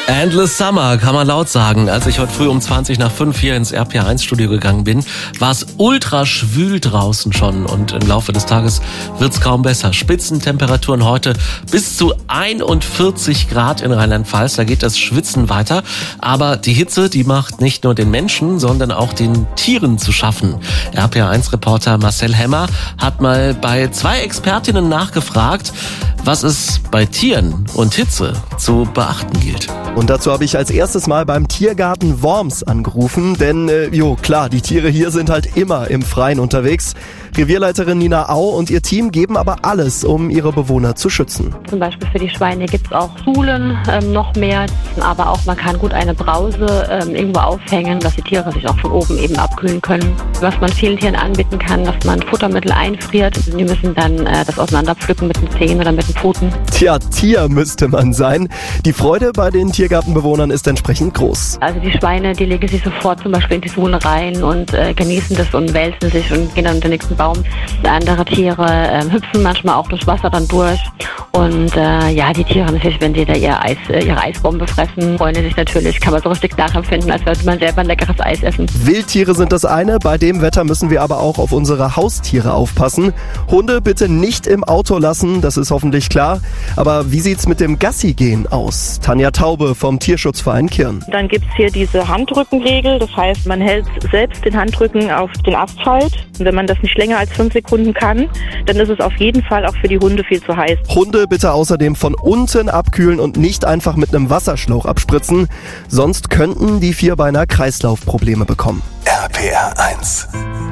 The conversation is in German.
Endless Summer, kann man laut sagen. Als ich heute früh um 5:20 hier ins RPR1-Studio gegangen bin, war es ultra schwül draußen schon und im Laufe des Tages wird's kaum besser. Spitzentemperaturen heute bis zu 41 Grad in Rheinland-Pfalz, da geht das Schwitzen weiter. Aber die Hitze, die macht nicht nur den Menschen, sondern auch den Tieren zu schaffen. RPR1-Reporter Marcel Hemmer hat mal bei 2 Expertinnen nachgefragt, was es bei Tieren und Hitze zu beachten gilt. Und dazu habe ich als erstes mal beim Tiergarten Worms angerufen, denn klar, die Tiere hier sind halt immer im Freien unterwegs. Revierleiterin Nina Au und ihr Team geben aber alles, um ihre Bewohner zu schützen. Zum Beispiel für die Schweine gibt es auch Suhlen, noch mehr, aber auch man kann gut eine Brause irgendwo aufhängen, dass die Tiere sich auch von oben eben abkühlen können. Was man vielen Tieren anbieten kann, dass man Futtermittel einfriert. Die müssen dann das auseinanderpflücken mit den Zähnen oder mit den Pfoten. Tja, Tier müsste man sein. Die Freude bei den Tiergartenbewohnern ist entsprechend groß. Also die Schweine, die legen sich sofort zum Beispiel in die Suhlen rein und genießen das und wälzen sich und gehen dann in den nächsten Baum. Andere Tiere hüpfen manchmal auch durch Wasser dann durch. Und die Tiere natürlich, wenn die da ihre Eisbombe fressen, freuen die sich natürlich, kann man so richtig nachempfinden, als würde man selber ein leckeres Eis essen. Wildtiere sind das eine, bei dem Wetter müssen wir aber auch auf unsere Haustiere aufpassen. Hunde bitte nicht im Auto lassen, das ist hoffentlich klar. Aber wie sieht's mit dem Gassi-Gehen aus? Tanja Taube vom Tierschutzverein Kirn. Dann gibt's hier diese Handrückenregel, das heißt, man hält selbst den Handrücken auf den Asphalt. Und wenn man das nicht länger als 5 Sekunden kann, dann ist es auf jeden Fall auch für die Hunde viel zu heiß. Hunde bitte außerdem von unten abkühlen und nicht einfach mit einem Wasserschlauch abspritzen, sonst könnten die Vierbeiner Kreislaufprobleme bekommen. RPR1